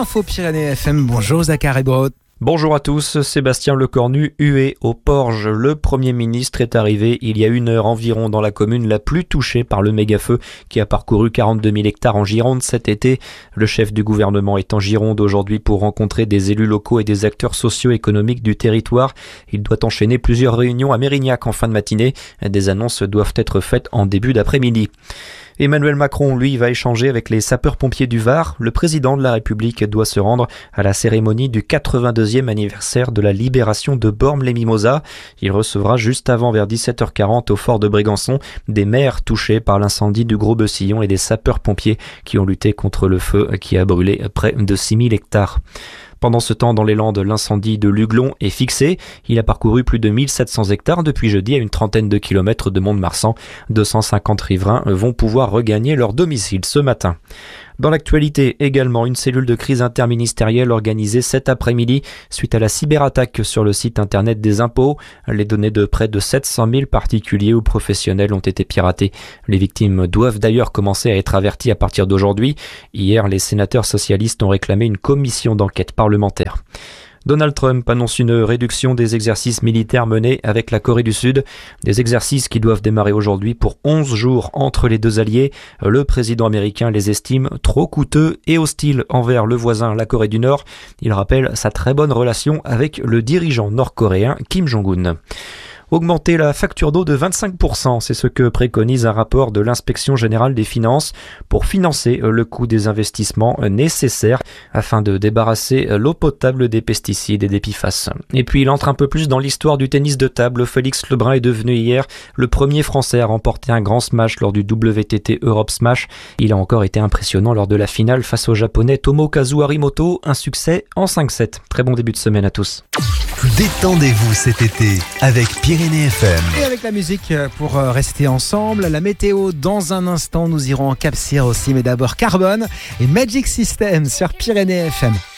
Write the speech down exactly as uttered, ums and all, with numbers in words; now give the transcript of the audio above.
l'info Pyrénées F M. Bonjour Zachary Brot. Bonjour à tous, Sébastien Lecornu, hué au Porge. Le Premier ministre est arrivé il y a une heure environ dans la commune la plus touchée par le méga-feu qui a parcouru quarante-deux mille hectares en Gironde cet été. Le chef du gouvernement est en Gironde aujourd'hui pour rencontrer des élus locaux et des acteurs socio-économiques du territoire. Il doit enchaîner plusieurs réunions à Mérignac en fin de matinée. Des annonces doivent être faites en début d'après-midi. Emmanuel Macron, lui, va échanger avec les sapeurs-pompiers du Var. Le président de la République doit se rendre à la cérémonie du quatre-vingt-deuxième anniversaire de la libération de Bormes-les-Mimosas. Il recevra juste avant, vers dix-sept heures quarante, au fort de Brégançon, des maires touchés par l'incendie du Gros-Bessillon et des sapeurs-pompiers qui ont lutté contre le feu qui a brûlé près de six mille hectares. Pendant ce temps, dans les Landes, l'incendie de Luglon est fixé. Il a parcouru plus de mille sept cents hectares depuis jeudi à une trentaine de kilomètres de Mont-de-Marsan. deux cent cinquante riverains vont pouvoir regagner leur domicile ce matin. Dans l'actualité également, une cellule de crise interministérielle organisée cet après-midi suite à la cyberattaque sur le site internet des impôts. Les données de près de sept cent mille particuliers ou professionnels ont été piratées. Les victimes doivent d'ailleurs commencer à être averties à partir d'aujourd'hui. Hier, les sénateurs socialistes ont réclamé une commission d'enquête parlementaire. Donald Trump annonce une réduction des exercices militaires menés avec la Corée du Sud. Des exercices qui doivent démarrer aujourd'hui pour onze jours entre les deux alliés. Le président américain les estime trop coûteux et hostiles envers le voisin, la Corée du Nord. Il rappelle sa très bonne relation avec le dirigeant nord-coréen Kim Jong-un. Augmenter la facture d'eau de vingt-cinq pour cent, c'est ce que préconise un rapport de l'Inspection générale des finances pour financer le coût des investissements nécessaires afin de débarrasser l'eau potable des pesticides et des P F A S. Et puis il entre un peu plus dans l'histoire du tennis de table. Félix Lebrun est devenu hier le premier Français à remporter un grand smash lors du W T T Europe Smash. Il a encore été impressionnant lors de la finale face au japonais Tomokazu Harimoto, un succès en cinq sept. Très bon début de semaine à tous. Détendez-vous cet été avec Pyrénées F M. Et avec la musique pour rester ensemble, la météo dans un instant, nous irons en Cap-Cyr aussi, mais d'abord Carbone et Magic System sur Pyrénées F M.